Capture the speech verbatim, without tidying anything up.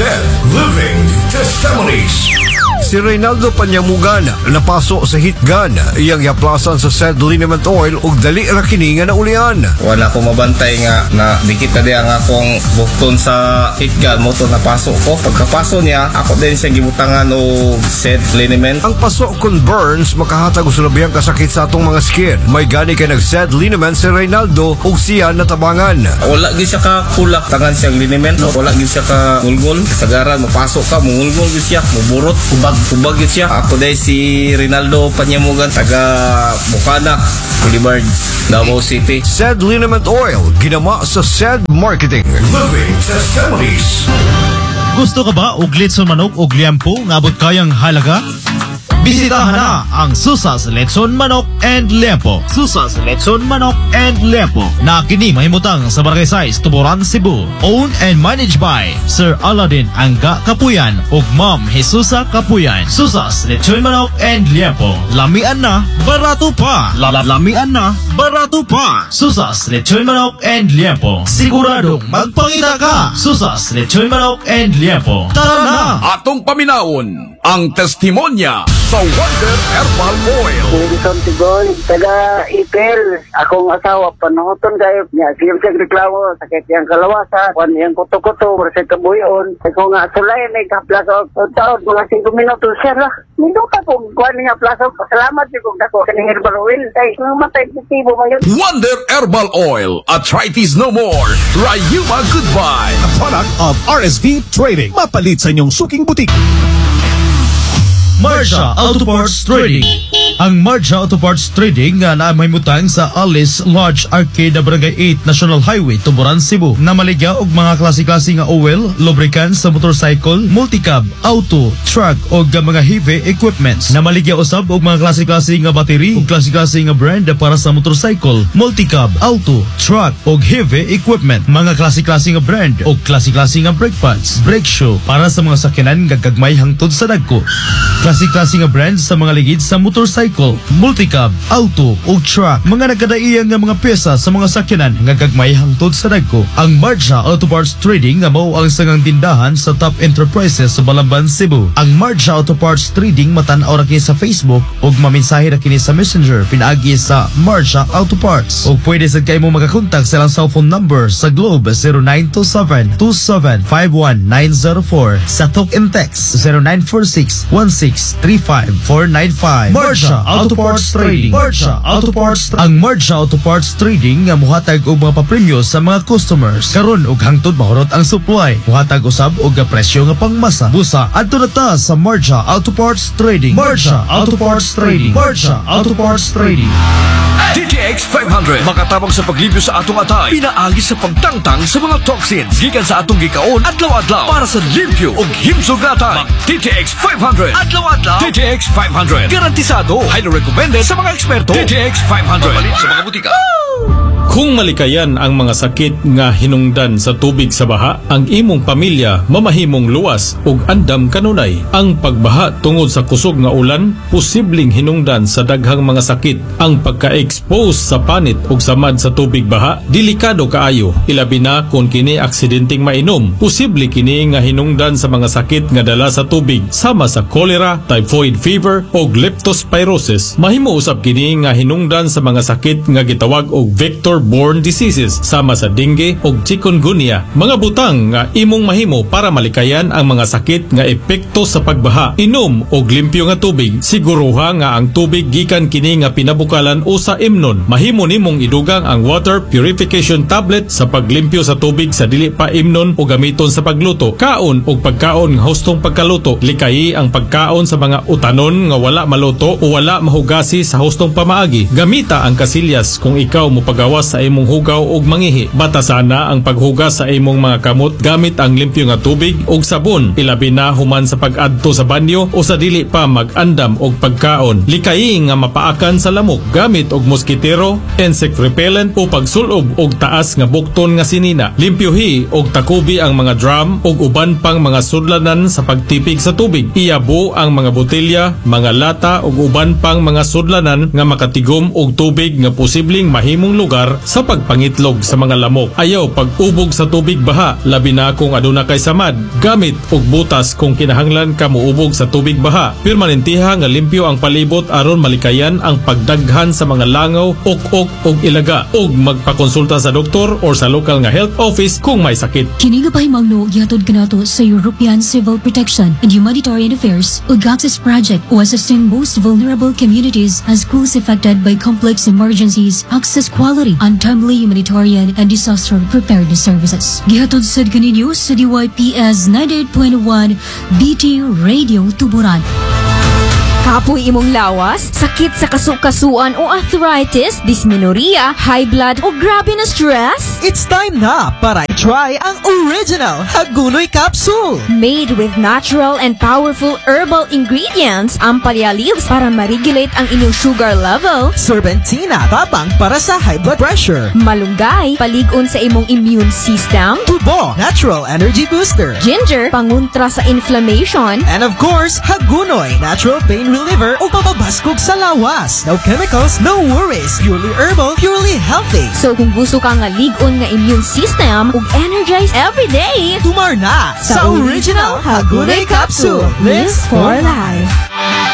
Zed Living Testimonies. Si Reynaldo Panyamugan napaso sa Hitgan iyang yaplasan sa Zed Liniment Oil ug dali ra kini nga naulian. Wala ko mabantay nga na dikit na diya nga akong bukton sa Hitgan mo to napaso ko. Pagkapaso niya ako din siya gibutangan og Zed Liniment. Ang paso kon burns makahatag og sulabihang kasakit sa atong mga skin. May gani kay nag Zed Liniment si Reynaldo ug siya natabangan. Wala gid siya ka kulak tangan siyang liniment, no? Wala gid siya ka ngulgol. Kasagaran mapasok ka mungulgol gid siya, muburot, kubag kubag gid siya. Ako day si Reynaldo Panyamugan taga Bukanak, Boulevard, Davao City. Zed Liniment Oil ginama sa Zed Marketing. Living Testimonies. Gusto ka ba og litson manok og liampo nga abot kayang halaga? Bisitahan na ang Susas Letson Manok and Liempo. Susas Letson Manok and Liempo na kini mahimutang sa Barangay Size, Tuburan, Cebu. Owned and managed by Sir Aladdin Angga Kapuyan ug Ma'am Jesusa Kapuyan. Susas Letson Manok and Liempo. Lamian na, barato pa. Lamian na, barato pa. Susas Letson Manok and Liempo. Siguradong magpangita ka. Susas Letson Manok and Liempo. Tara na! Atong paminawon ang testimonya sa Wonder Herbal Oil. Wilson Tigon, taga Ipil. Akong asawa, panuhoton kayo. Niya, siyang siyang reklamo, sakit yung kalawasan, kung yung kuto-kuto, kasi kabuyon. Ako nga, sulay, may kaplaso. Taon, mga singko minuto, siya lah. Minuta kung kuha niya plaso. Salamat siya kung dako. Kaning herbal oil. Ay, namatay, titibo ba yun? Wonder Herbal Oil. Arthritis no more. Rayuma goodbye. A product of R S V Trading. Mapalit sa inyong suking butik. Marja Auto Parts Trading. Ang Marja Auto Parts Trading nga na may mutang sa Alice Lodge Arcade, Barangay eight National Highway, Tuburan, Cebu. Na maligya og mga klase-klase nga oil, lubricants sa motorcycle, multicab, auto, truck og mga heavy equipments. Na maligya usab og mga klase-klase nga battery ug klase-klase nga brand para sa motorcycle, multicab, auto, truck og heavy equipment. Mga klase-klase nga brand og klase-klase nga brake pads, brake shoe para sa mga sakyanan nga gagmay hangtod sa dagko. Klase-klase nga brand sa mga ligid sa motorcycle, multicab, auto o truck. Mga nagkadaiyang nga mga pyesa sa mga sakyanan nga gagmay hangtod sa dagko. Ang Marja Auto Parts Trading nga mao ang sangang tindahan sa top enterprises sa Balamban, Cebu. Ang Marja Auto Parts Trading matan-aw ra kini sa Facebook ug maminsahe ra kini sa Messenger pinaagi sa Marja Auto Parts. Ug pwede sad kay mo makakontak sa ilang cellphone number sa Globe zero nine two seven two seven five one nine zero four, sa talk and text zero nine four six one six three five four nine five. Marja Auto Parts Trading. Marja Auto Parts Trading. Ang Marja Auto Parts Trading nga muhatag og mga papremyo sa mga customers. Karon og hangtod mahurot ang supply. Muhatag usab og presyo nga pangmasa. Busa adto na ta sa Marja Auto Parts Trading. Marja Auto Parts Trading. Marja Auto Parts Trading. D T X five hundred makatabang sa paglibyo sa atong atay, pinaagi sa pagtangtang sa mga toxins gikan sa atong gikaon adlaw-adlaw para sa limpyo ug himsog atay. D T X five hundred adlaw-adlaw. D T X five hundred garantisado, highly recommended sa mga eksperto. D T X five hundred mabalit sa mga butika. Kung malikayan ang mga sakit nga hinungdan sa tubig sa baha, ang imong pamilya mamahimong luwas ug andam kanunay. Ang pagbaha tungod sa kusog nga ulan, posibleng hinungdan sa daghang mga sakit. Ang pagka-expose sa panit ug samad sa tubig baha, delikado kaayo. Ilabi na kung kini aksidenteng mainom, posible kini nga hinungdan sa mga sakit nga dala sa tubig, sama sa cholera, typhoid fever ug leptospirosis. Mahimo usab kini nga hinungdan sa mga sakit nga gitawag og vector-borne diseases, sama sa dengue ug chikungunya. Mga butang nga imong mahimo para malikayan ang mga sakit nga epekto sa pagbaha. Inom og limpyo nga tubig. Siguruha nga ang tubig gikan kini nga pinabukalan o sa imnon. Mahimo nimong idugang ang water purification tablet sa paglimpyo sa tubig sa dili pa imnon o gamiton sa pagluto. Kaon og pagkaon nga hustong pagkaluto. Likayi ang pagkaon sa mga utanon nga wala maluto o wala mahugasi sa hustong pamaagi. Gamita ang kasilyas kung ikaw mo pagawas sa imong hugaw ug mangihi. Batasana ang paghugas sa imong mga kamot gamit ang limpyo nga tubig ug sabon, ilabi na human sa pag-adto sa banyo o sa dili pa mag-andam og pagkaon. Likayi nga mapaakan sa lamok gamit og moskitero, insect repellent o pagsulob og taas nga bukton nga sinina. Limpyohi og takubi ang mga drum ug uban pang mga sudlanan sa pagtipig sa tubig. Iyabo ang mga botelya, mga lata ug uban pang mga sudlanan nga makatigom og tubig nga posibleng mahimong lugar regular sa pagpangitlog sa mga lamok. Ayaw pag-ubog sa tubig baha, labi na kung aduna kay samad. Gamit og butas kung kinahanglan ka muubog sa tubig baha. Permanentiha nga limpyo ang palibot aron malikayan ang pagdaghan sa mga langaw, ok-ok og ilaga, ug magpakonsulta sa doktor or sa local nga health office kung may sakit. Kini nga pahimangno gihatod kanato sa European Civil Protection and Humanitarian Affairs ug Access Project o assisting most vulnerable communities as schools affected by complex emergencies, access quality, untimely humanitarian and disaster preparedness services. Gihatod sad kaninyo sa D Y P S ninety-eight point one B T Radio Tuburan. Kapoy imong lawas, sakit sa kasukasuan o arthritis, dysmenorrhea, high blood o grabe na stress? It's time na para try ang original Hagunoy Capsule. Made with natural and powerful herbal ingredients, ang palya leaves para ma-regulate ang inyong sugar level. Serpentina, tabang para sa high blood pressure. Malunggay, paligon sa imong immune system. Tubo, natural energy booster. Ginger, panguntra sa inflammation. And of course, Hagunoy, natural pain reliever o papabaskog sa lawas. No chemicals, no worries. Purely herbal, purely healthy. So kung gusto ka nga ligon nga immune system ug energize every day, tumar na sa, sa original Hagunoy Capsule. Live for life.